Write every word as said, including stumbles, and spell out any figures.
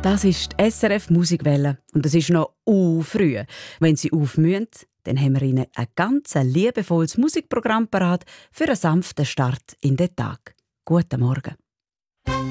Das ist die S R F Musikwelle und es ist noch u früh. Wenn Sie aufmühen, dann haben wir Ihnen ein ganz liebevolles Musikprogramm parat für einen sanften Start in den Tag. Guten Morgen.